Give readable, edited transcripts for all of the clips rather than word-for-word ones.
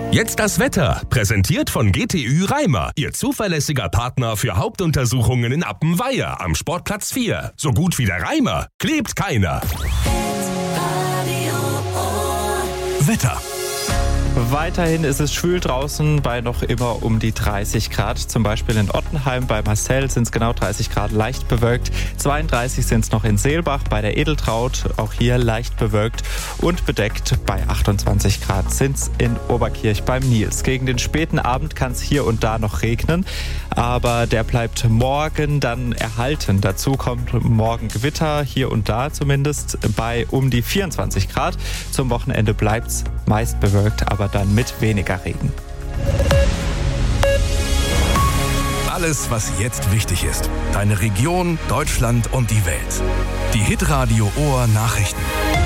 Jetzt das Wetter, präsentiert von GTÜ Reimer, Ihr zuverlässiger Partner für Hauptuntersuchungen in Appenweier am Sportplatz 4. So gut wie der Reimer, klebt keiner. Wetter. Weiterhin ist es schwül draußen bei noch immer um die 30 Grad. Zum Beispiel in Ottenheim bei Marcel sind es genau 30 Grad, leicht bewölkt. 32 sind es noch in Seelbach bei der Edeltraut, auch hier leicht bewölkt und bedeckt. Bei 28 Grad sind es in Oberkirch beim Nils. Gegen den späten Abend kann es hier und da noch regnen, aber der bleibt morgen dann erhalten. Dazu kommt morgen Gewitter, hier und da zumindest, bei um die 24 Grad. Zum Wochenende bleibt es meist bewölkt, aber dann mit weniger Regen. Alles, was jetzt wichtig ist. Deine Region, Deutschland und die Welt. Die Hitradio Ohr Nachrichten.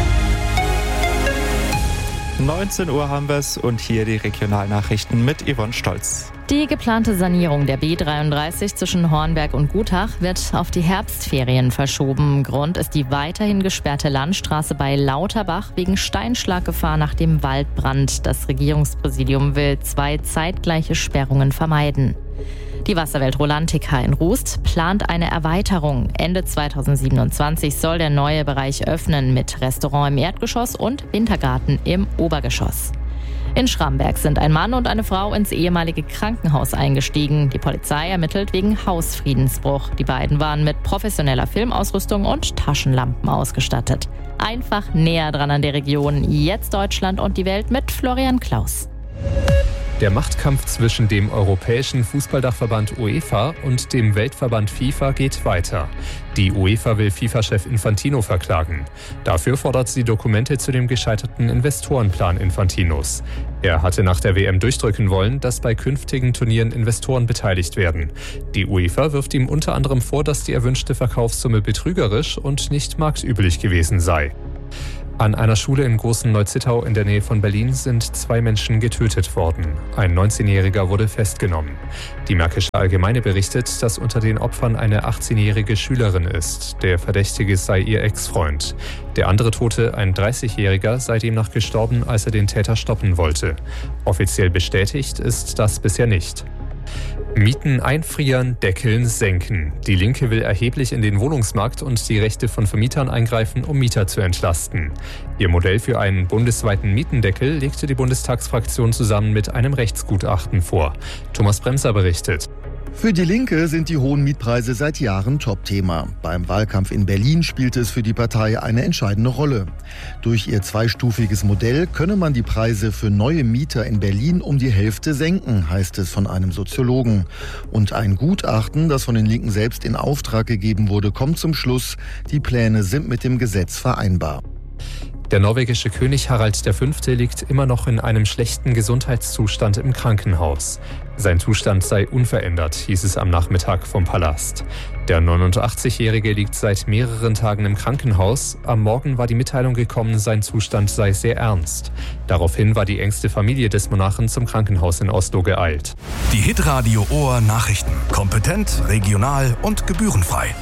19 Uhr haben wir es und hier die Regionalnachrichten mit Yvonne Stolz. Die geplante Sanierung der B33 zwischen Hornberg und Gutach wird auf die Herbstferien verschoben. Grund ist die weiterhin gesperrte Landstraße bei Lauterbach wegen Steinschlaggefahr nach dem Waldbrand. Das Regierungspräsidium will 2 zeitgleiche Sperrungen vermeiden. Die Wasserwelt Rolantica in Rust plant eine Erweiterung. Ende 2027 soll der neue Bereich öffnen mit Restaurant im Erdgeschoss und Wintergarten im Obergeschoss. In Schramberg sind ein Mann und eine Frau ins ehemalige Krankenhaus eingestiegen. Die Polizei ermittelt wegen Hausfriedensbruch. Die beiden waren mit professioneller Filmausrüstung und Taschenlampen ausgestattet. Einfach näher dran an der Region. Jetzt Deutschland und die Welt mit Florian Klaus. Der Machtkampf zwischen dem Europäischen Fußballdachverband UEFA und dem Weltverband FIFA geht weiter. Die UEFA will FIFA-Chef Infantino verklagen. Dafür fordert sie Dokumente zu dem gescheiterten Investorenplan Infantinos. Er hatte nach der WM durchdrücken wollen, dass bei künftigen Turnieren Investoren beteiligt werden. Die UEFA wirft ihm unter anderem vor, dass die erwünschte Verkaufssumme betrügerisch und nicht marktüblich gewesen sei. An einer Schule in Großen Neuzittau in der Nähe von Berlin sind 2 Menschen getötet worden. Ein 19-Jähriger wurde festgenommen. Die Märkische Allgemeine berichtet, dass unter den Opfern eine 18-jährige Schülerin ist. Der Verdächtige sei ihr Ex-Freund. Der andere Tote, ein 30-Jähriger, sei demnach gestorben, als er den Täter stoppen wollte. Offiziell bestätigt ist das bisher nicht. Mieten einfrieren, deckeln, senken. Die Linke will erheblich in den Wohnungsmarkt und die Rechte von Vermietern eingreifen, um Mieter zu entlasten. Ihr Modell für einen bundesweiten Mietendeckel legte die Bundestagsfraktion zusammen mit einem Rechtsgutachten vor. Thomas Bremser berichtet. Für die Linke sind die hohen Mietpreise seit Jahren Topthema. Beim Wahlkampf in Berlin spielte es für die Partei eine entscheidende Rolle. Durch ihr zweistufiges Modell könne man die Preise für neue Mieter in Berlin um die Hälfte senken, heißt es von einem Soziologen. Und ein Gutachten, das von den Linken selbst in Auftrag gegeben wurde, kommt zum Schluss, die Pläne sind mit dem Gesetz vereinbar. Der norwegische König Harald V. liegt immer noch in einem schlechten Gesundheitszustand im Krankenhaus. Sein Zustand sei unverändert, hieß es am Nachmittag vom Palast. Der 89-Jährige liegt seit mehreren Tagen im Krankenhaus. Am Morgen war die Mitteilung gekommen, sein Zustand sei sehr ernst. Daraufhin war die engste Familie des Monarchen zum Krankenhaus in Oslo geeilt. Die Hitradio Ohr Nachrichten. Kompetent, regional und gebührenfrei.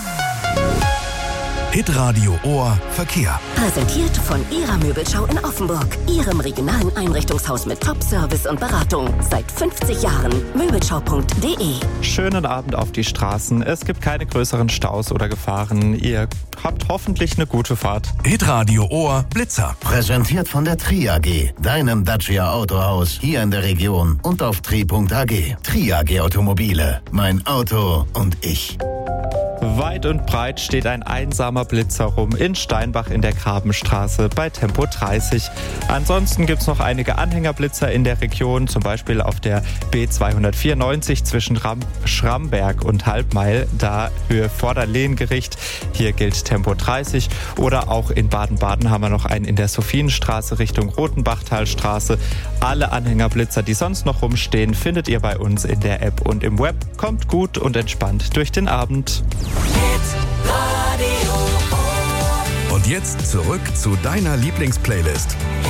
Hitradio Ohr Verkehr. Präsentiert von Ihrer Möbelschau in Offenburg. Ihrem regionalen Einrichtungshaus mit Top-Service und Beratung. Seit 50 Jahren. Möbelschau.de. Schönen Abend auf die Straßen. Es gibt keine größeren Staus oder Gefahren. Ihr habt hoffentlich eine gute Fahrt. Hitradio Ohr Blitzer. Präsentiert von der Tri AG, deinem Dacia Autohaus hier in der Region und auf tri.ag. Tri AG Automobile. Mein Auto und ich. Weit und breit steht ein einsamer Blitzer rum in Steinbach in der Grabenstraße bei Tempo 30. Ansonsten gibt es noch einige Anhängerblitzer in der Region, zum Beispiel auf der B294 zwischen Schramberg und Halbmeil, da Höhe Vorderlehngericht. Hier gilt Tempo 30. Oder auch in Baden-Baden haben wir noch einen in der Sophienstraße Richtung Rotenbachtalstraße. Alle Anhängerblitzer, die sonst noch rumstehen, findet ihr bei uns in der App und im Web. Kommt gut und entspannt durch den Abend. Und jetzt zurück zu deiner Lieblingsplaylist.